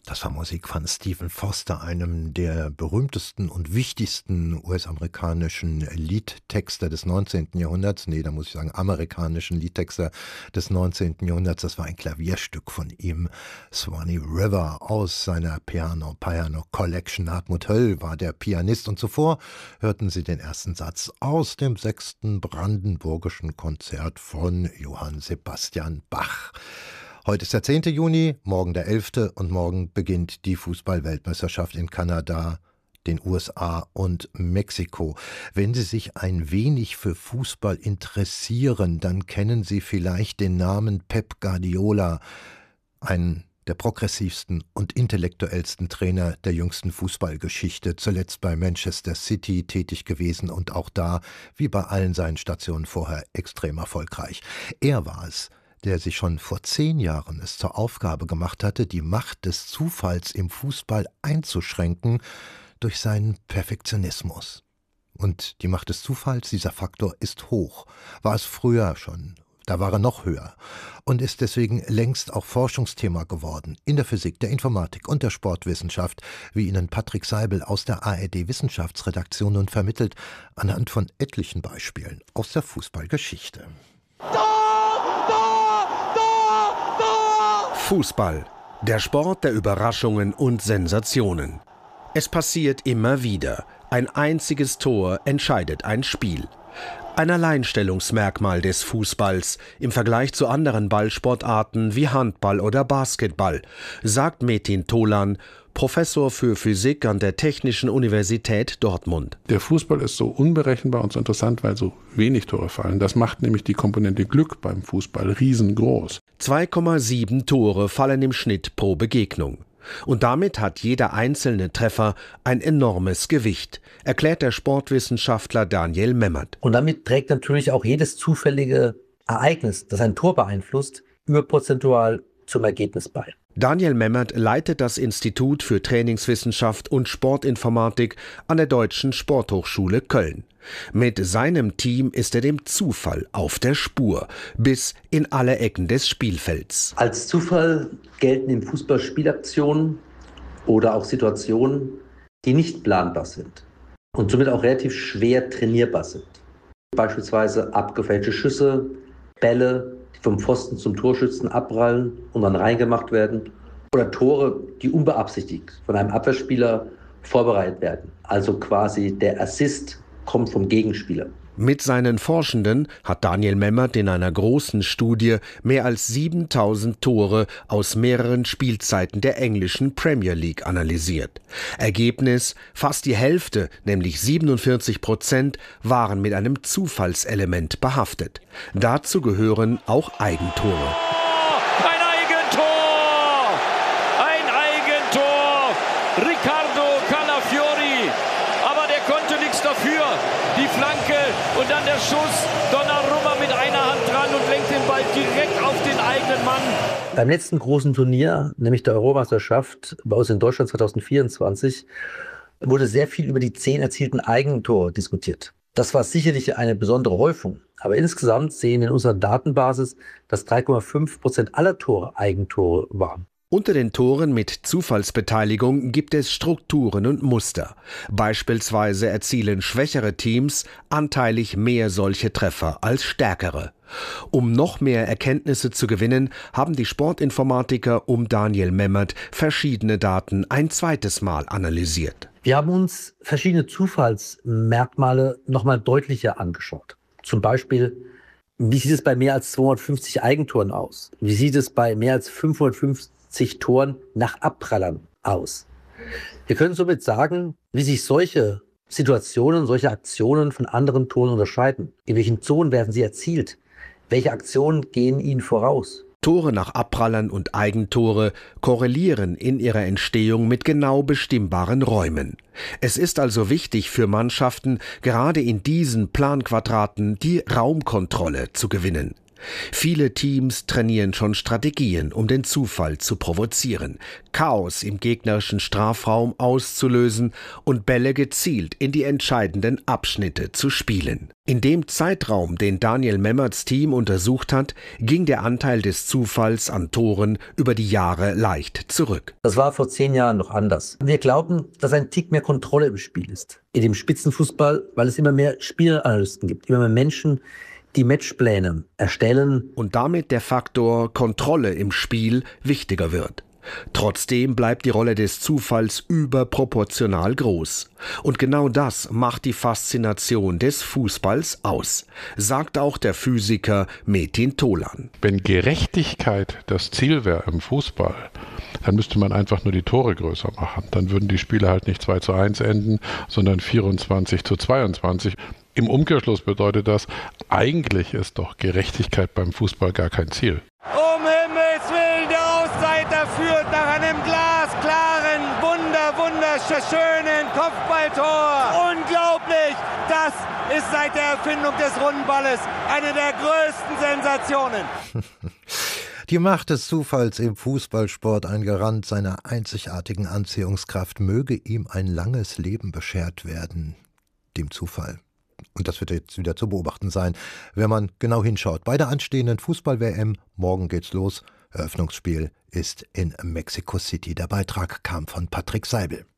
Das war Musik von Stephen Foster, einem der berühmtesten und wichtigsten US-amerikanischen Liedtexter des 19. Jahrhunderts. Nee, da muss ich sagen, amerikanischen Liedtexter des 19. Jahrhunderts. Das war ein Klavierstück von ihm, Swanee River, aus seiner Piano Collection. Hartmut Höll war der Pianist und zuvor hörten Sie den ersten Satz aus dem 6. Brandenburgischen Konzert von Johann Sebastian Bach. Heute ist der 10. Juni, morgen der 11. und morgen beginnt die Fußball-Weltmeisterschaft in Kanada, den USA und Mexiko. Wenn Sie sich ein wenig für Fußball interessieren, dann kennen Sie vielleicht den Namen Pep Guardiola, einen der progressivsten und intellektuellsten Trainer der jüngsten Fußballgeschichte, zuletzt bei Manchester City tätig gewesen und auch da, wie bei allen seinen Stationen vorher, extrem erfolgreich. Er war es, der sich schon vor 10 Jahren es zur Aufgabe gemacht hatte, die Macht des Zufalls im Fußball einzuschränken durch seinen Perfektionismus. Und die Macht des Zufalls, dieser Faktor, ist hoch. War es früher schon, da war er noch höher und ist deswegen längst auch Forschungsthema geworden in der Physik, der Informatik und der Sportwissenschaft, wie Ihnen Patrick Seibel aus der ARD-Wissenschaftsredaktion nun vermittelt, anhand von etlichen Beispielen aus der Fußballgeschichte. Fußball, der Sport der Überraschungen und Sensationen. Es passiert immer wieder. Ein einziges Tor entscheidet ein Spiel. Ein Alleinstellungsmerkmal des Fußballs im Vergleich zu anderen Ballsportarten wie Handball oder Basketball, sagt Metin Tolan, Professor für Physik an der Technischen Universität Dortmund. Der Fußball ist so unberechenbar und so interessant, weil so wenig Tore fallen. Das macht nämlich die Komponente Glück beim Fußball riesengroß. 2,7 Tore fallen im Schnitt pro Begegnung. Und damit hat jeder einzelne Treffer ein enormes Gewicht, erklärt der Sportwissenschaftler Daniel Memmert. Und damit trägt natürlich auch jedes zufällige Ereignis, das ein Tor beeinflusst, überprozentual zum Ergebnis bei. Daniel Memmert leitet das Institut für Trainingswissenschaft und Sportinformatik an der Deutschen Sporthochschule Köln. Mit seinem Team ist er dem Zufall auf der Spur, bis in alle Ecken des Spielfelds. Als Zufall gelten im Fußball Spielaktionen oder auch Situationen, die nicht planbar sind und somit auch relativ schwer trainierbar sind. Beispielsweise abgefälschte Schüsse, Bälle, die vom Pfosten zum Torschützen abprallen und dann reingemacht werden, oder Tore, die unbeabsichtigt von einem Abwehrspieler vorbereitet werden. Also quasi der Assist kommt vom Gegenspieler. Mit seinen Forschenden hat Daniel Memmert in einer großen Studie mehr als 7000 Tore aus mehreren Spielzeiten der englischen Premier League analysiert. Ergebnis: fast die Hälfte, nämlich 47%, waren mit einem Zufallselement behaftet. Dazu gehören auch Eigentore. Ein Eigentor! Riccardo Calafiori, aber der konnte nichts dafür. Die Flanke und dann der Schuss. Donnarumma mit einer Hand dran und lenkt den Ball direkt auf den eigenen Mann. Beim letzten großen Turnier, nämlich der Europameisterschaft bei uns in Deutschland 2024, wurde sehr viel über die 10 erzielten Eigentore diskutiert. Das war sicherlich eine besondere Häufung. Aber insgesamt sehen wir in unserer Datenbasis, dass 3,5% aller Tore Eigentore waren. Unter den Toren mit Zufallsbeteiligung gibt es Strukturen und Muster. Beispielsweise erzielen schwächere Teams anteilig mehr solche Treffer als stärkere. Um noch mehr Erkenntnisse zu gewinnen, haben die Sportinformatiker um Daniel Memmert verschiedene Daten ein zweites Mal analysiert. Wir haben uns verschiedene Zufallsmerkmale nochmal deutlicher angeschaut. Zum Beispiel, wie sieht es bei mehr als 250 Eigentoren aus? Wie sieht es bei mehr als 550 Toren nach Abprallern aus? Wir können somit sagen, wie sich solche Situationen, solche Aktionen von anderen Toren unterscheiden. In welchen Zonen werden sie erzielt? Welche Aktionen gehen ihnen voraus? Tore nach Abprallern und Eigentore korrelieren in ihrer Entstehung mit genau bestimmbaren Räumen. Es ist also wichtig für Mannschaften, gerade in diesen Planquadraten die Raumkontrolle zu gewinnen. Viele Teams trainieren schon Strategien, um den Zufall zu provozieren, Chaos im gegnerischen Strafraum auszulösen und Bälle gezielt in die entscheidenden Abschnitte zu spielen. In dem Zeitraum, den Daniel Memmerts Team untersucht hat, ging der Anteil des Zufalls an Toren über die Jahre leicht zurück. Das war vor 10 Jahren noch anders. Wir glauben, dass ein Tick mehr Kontrolle im Spiel ist. In dem Spitzenfußball, weil es immer mehr Spielanalysten gibt, immer mehr Menschen, die Matchpläne erstellen. Und damit der Faktor Kontrolle im Spiel wichtiger wird. Trotzdem bleibt die Rolle des Zufalls überproportional groß. Und genau das macht die Faszination des Fußballs aus, sagt auch der Physiker Metin Tolan. Wenn Gerechtigkeit das Ziel wäre im Fußball, dann müsste man einfach nur die Tore größer machen. Dann würden die Spiele halt nicht 2:1 enden, sondern 24:22. Im Umkehrschluss bedeutet das, eigentlich ist doch Gerechtigkeit beim Fußball gar kein Ziel. Um Himmels Willen, der Ausseiter führt nach einem glasklaren, wunderschönen Kopfballtor. Unglaublich! Das ist seit der Erfindung des Rundenballes eine der größten Sensationen. Die Macht des Zufalls im Fußballsport, ein Garant seiner einzigartigen Anziehungskraft, möge ihm ein langes Leben beschert werden, dem Zufall. Und das wird jetzt wieder zu beobachten sein, wenn man genau hinschaut. Bei der anstehenden Fußball-WM, morgen geht's los. Eröffnungsspiel ist in Mexico City. Der Beitrag kam von Patrick Seibel.